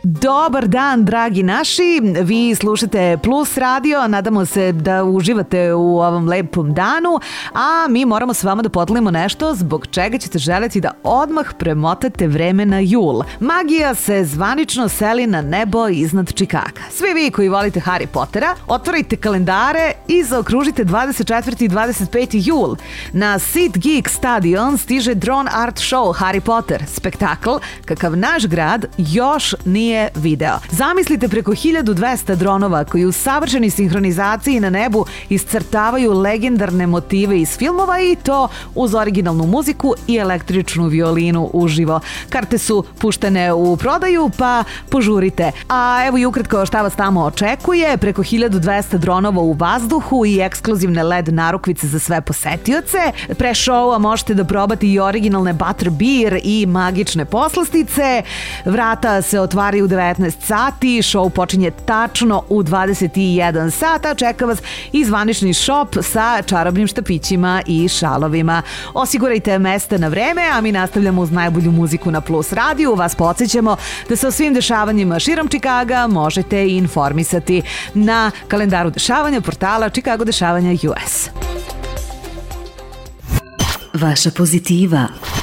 Dobar dan, dragi naši. Vi slušate Plus radio, nadamo se da uživate u ovom lepom danu, a mi moramo s vama da podelimo nešto zbog čega ćete želeti da odmah premotate vreme na jul. Magija se zvanično seli na nebo iznad Čikaga. Svi vi koji volite Harry Pottera, otvorite kalendare i zaokružite 24. i 25. jul. Na Seat Geek stadion stiže drone art show Harry Potter, spektakl kakav naš grad još nije video. Zamislite preko 1200 dronova koji u savršenoj sinhronizaciji na nebu iscrtavaju legendarne motive iz filmova i to uz originalnu muziku i električnu violinu uživo. Karte su puštene u prodaju, pa požurite. A evo i ukratko šta vas tamo očekuje. Preko 1200 dronova u vazduhu i ekskluzivne LED narukvice za sve posetioce. Pre showa možete da probate i originalne butter beer i magične poslastice. Vrata se otvaraju u 19 sati, show počinje tačno u 21 sata, čeka vas i zvanični šop sa čarobnim štapićima i šalovima. Osigurajte mesta na vreme, a mi nastavljamo uz najbolju muziku na Plus radiju. Vas podsjećamo da se o svim dešavanjima širom Čikaga možete informisati na kalendaru dešavanja portala Chicago Dešavanja US. Vaša pozitiva.